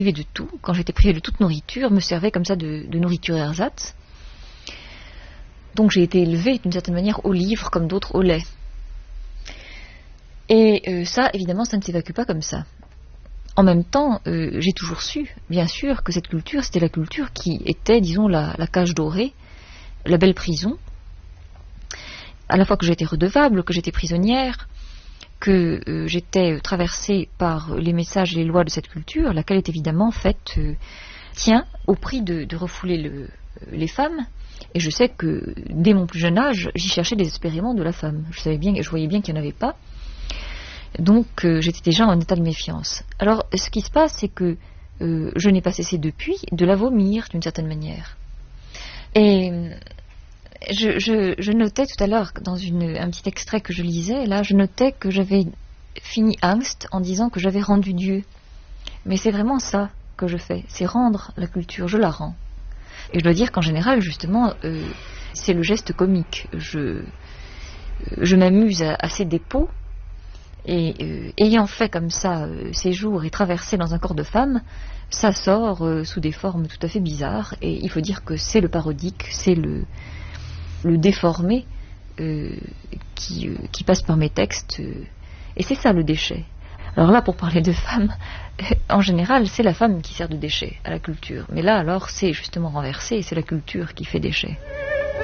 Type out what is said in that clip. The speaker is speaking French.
de tout, quand j'étais privée de toute nourriture, me servait comme ça de nourriture ersatz. Donc j'ai été élevée d'une certaine manière au livre comme d'autres au lait. Et ça, évidemment, ça ne s'évacue pas comme ça. En même temps, j'ai toujours su, bien sûr, que cette culture, c'était la culture qui était, disons, la cage dorée, la belle prison, à la fois que j'étais redevable, que j'étais prisonnière, que j'étais traversée par les messages et les lois de cette culture, laquelle est évidemment faite, tient au prix de refouler les femmes. Et je sais que dès mon plus jeune âge, j'y cherchais désespérément de la femme. Je voyais bien qu'il n'y en avait pas. Donc j'étais déjà en état de méfiance. Alors ce qui se passe, c'est que je n'ai pas cessé depuis de la vomir d'une certaine manière. Et je notais tout à l'heure dans un petit extrait que je lisais, là, je notais que j'avais fini Angst en disant que j'avais rendu Dieu. Mais c'est vraiment ça que je fais, c'est rendre la culture, je la rends. Et je dois dire qu'en général, justement, c'est le geste comique. Je m'amuse à ces dépôts, et ayant fait comme ça séjour et traversé dans un corps de femme, ça sort sous des formes tout à fait bizarres. Et il faut dire que c'est le parodique, c'est le déformé qui passe par mes textes, et c'est ça le déchet. Alors là, pour parler de femmes, en général, c'est la femme qui sert de déchet à la culture. Mais là, alors, c'est justement renversé, et c'est la culture qui fait déchet.